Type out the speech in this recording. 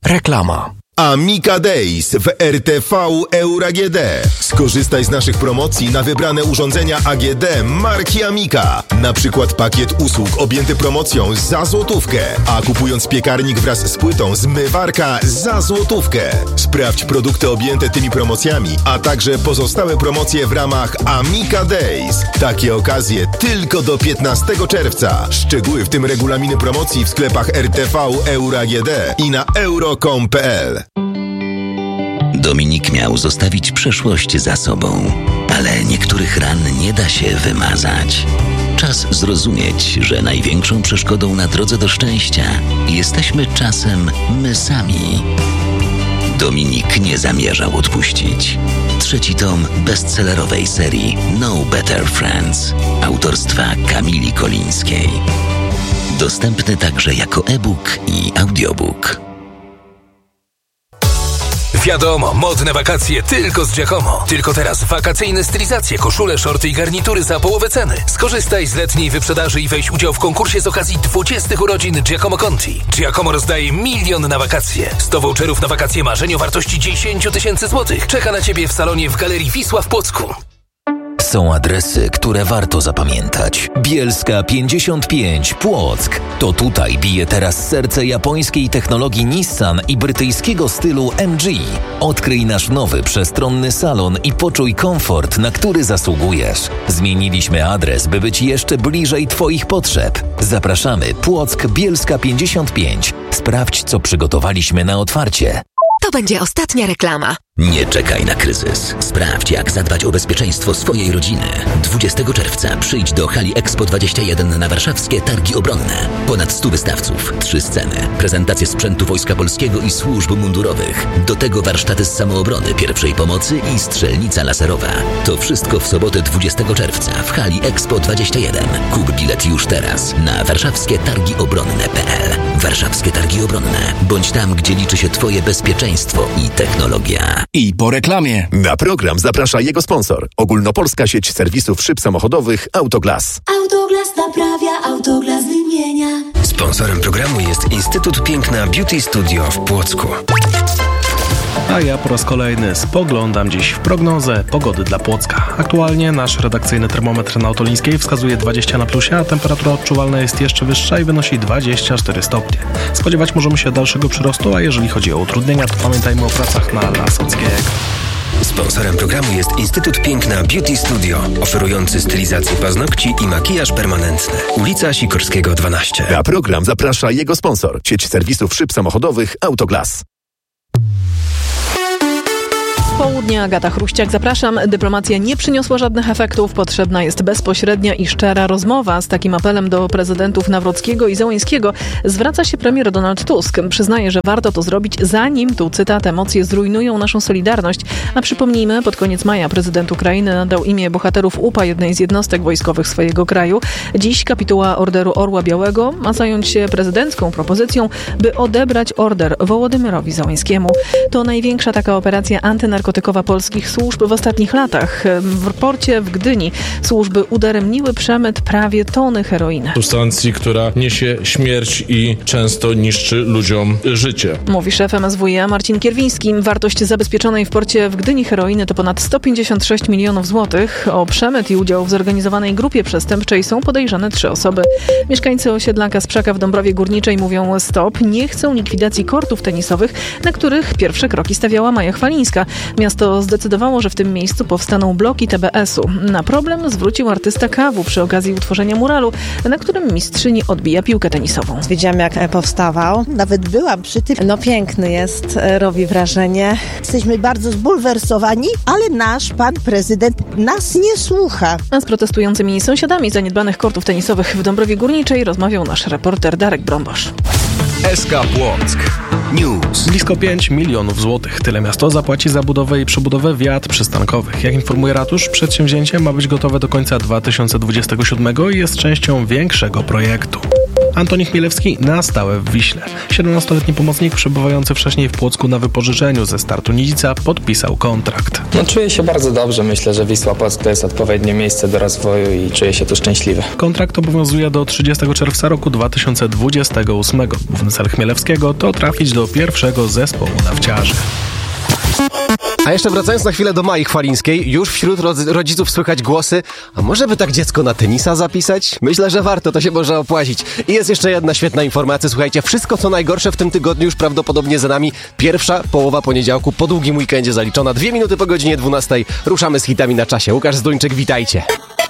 Reklama. Amica Days w RTV Euro AGD. Skorzystaj z naszych promocji na wybrane urządzenia AGD marki Amica. Na przykład pakiet usług objęty promocją za złotówkę, a kupując piekarnik wraz z płytą zmywarka za złotówkę. Sprawdź produkty objęte tymi promocjami, a także pozostałe promocje w ramach Amica Days. Takie okazje tylko do 15 czerwca. Szczegóły, w tym regulaminy promocji w sklepach RTV Euro AGD i na euro.com.pl. Dominik miał zostawić przeszłość za sobą, ale niektórych ran nie da się wymazać. Czas zrozumieć, że największą przeszkodą na drodze do szczęścia jesteśmy czasem my sami. Dominik nie zamierzał odpuścić. 3. tom bestsellerowej serii No Better Friends autorstwa Kamili Kolińskiej. Dostępny także jako e-book i audiobook. Wiadomo, modne wakacje tylko z Giacomo. Tylko teraz wakacyjne stylizacje, koszule, shorty i garnitury za połowę ceny. Skorzystaj z letniej wyprzedaży i weź udział w konkursie z okazji 20 urodzin Giacomo Conti. Giacomo rozdaje 1 000 000 na wakacje. 100 voucherów na wakacje marzeń o wartości 10 000 złotych. Czeka na Ciebie w salonie w Galerii Wisła w Płocku. Są adresy, które warto zapamiętać. Bielska 55, Płock. To tutaj bije teraz serce japońskiej technologii Nissan i brytyjskiego stylu MG. Odkryj nasz nowy, przestronny salon i poczuj komfort, na który zasługujesz. Zmieniliśmy adres, by być jeszcze bliżej Twoich potrzeb. Zapraszamy, Płock, Bielska 55. Sprawdź, co przygotowaliśmy na otwarcie. To będzie ostatnia reklama. Nie czekaj na kryzys. Sprawdź, jak zadbać o bezpieczeństwo swojej rodziny. 20 czerwca przyjdź do hali Expo 21 na warszawskie Targi Obronne. Ponad 100 wystawców, 3 sceny, prezentacje sprzętu Wojska Polskiego i służb mundurowych. Do tego warsztaty z samoobrony, pierwszej pomocy i strzelnica laserowa. To wszystko w sobotę 20 czerwca w hali Expo 21. Kup bilet już teraz na warszawskietargiobronne.pl. Warszawskie Targi Obronne. Bądź tam, gdzie liczy się Twoje bezpieczeństwo i technologia. I po reklamie. Na program zaprasza jego sponsor. Ogólnopolska sieć serwisów szyb samochodowych Autoglas. Autoglas naprawia, Autoglas wymienia. Sponsorem programu jest Instytut Piękna Beauty Studio w Płocku. A ja po raz kolejny spoglądam dziś w prognozę pogody dla Płocka. Aktualnie nasz redakcyjny termometr na Otolińskiej wskazuje 20 na plusie, a temperatura odczuwalna jest jeszcze wyższa i wynosi 24 stopnie. Spodziewać możemy się dalszego przyrostu, a jeżeli chodzi o utrudnienia, to pamiętajmy o pracach na Lasockiego. Sponsorem programu jest Instytut Piękna Beauty Studio, oferujący stylizację paznokci i makijaż permanentny. Ulica Sikorskiego 12. Na program zaprasza jego sponsor. Sieć serwisów szyb samochodowych Autoglas. Południa, Agata Chruściak, zapraszam. Dyplomacja nie przyniosła żadnych efektów. Potrzebna jest bezpośrednia i szczera rozmowa. Z takim apelem do prezydentów Nawrockiego i Zełańskiego zwraca się premier Donald Tusk. Przyznaje, że warto to zrobić, zanim, tu cytat, emocje zrujnują naszą solidarność. A przypomnijmy, pod koniec maja prezydent Ukrainy nadał imię bohaterów UPA, jednej z jednostek wojskowych swojego kraju. Dziś kapituła Orderu Orła Białego ma zająć się prezydencką propozycją, by odebrać order Wołodymyrowi Zełańskiemu. To największa taka operacja antynarkotyczna polskich służb w ostatnich latach. W porcie w Gdyni służby udaremniły przemyt prawie tony heroiny. Substancji, która niesie śmierć i często niszczy ludziom życie. Mówi szef MSWiA Marcin Kierwiński. Wartość zabezpieczonej w porcie w Gdyni heroiny to ponad 156 milionów złotych. O przemyt i udział w zorganizowanej grupie przestępczej są podejrzane 3 osoby. Mieszkańcy osiedla Kasprzaka w Dąbrowie Górniczej mówią stop. Nie chcą likwidacji kortów tenisowych, na których pierwsze kroki stawiała Maja Chwalińska. Miasto zdecydowało, że w tym miejscu powstaną bloki TBS-u. Na problem zwrócił artysta Kawu przy okazji utworzenia muralu, na którym mistrzyni odbija piłkę tenisową. Wiedziałam, jak powstawał. Nawet byłam przy tym. No piękny jest, robi wrażenie. Jesteśmy bardzo zbulwersowani, ale nasz pan prezydent nas nie słucha. A z protestującymi sąsiadami zaniedbanych kortów tenisowych w Dąbrowie Górniczej rozmawiał nasz reporter Darek Brąbosz. SK Płock News. Blisko 5 milionów złotych. Tyle miasto zapłaci za budowę i przebudowę wiat przystankowych. Jak informuje ratusz, przedsięwzięcie ma być gotowe do końca 2027 i jest częścią większego projektu. Antoni Chmielewski na stałe w Wiśle. 17-letni pomocnik przebywający wcześniej w Płocku na wypożyczeniu ze Startu Nidzica podpisał kontrakt. Czuję się bardzo dobrze. Myślę, że Wisła Płock to jest odpowiednie miejsce do rozwoju i czuję się tu szczęśliwy. Kontrakt obowiązuje do 30 czerwca roku 2028. Główny cel Chmielewskiego to trafić do pierwszego zespołu nawciarzy. A jeszcze wracając na chwilę do Mai Chwalińskiej, już wśród rodziców słychać głosy, a może by tak dziecko na tenisa zapisać? Myślę, że warto, to się może opłacić. I jest jeszcze jedna świetna informacja, słuchajcie, wszystko co najgorsze w tym tygodniu już prawdopodobnie za nami. Pierwsza połowa poniedziałku po długim weekendzie zaliczona, 2 minuty po godzinie 12. Ruszamy z hitami na czasie. Łukasz Zduńczyk, witajcie.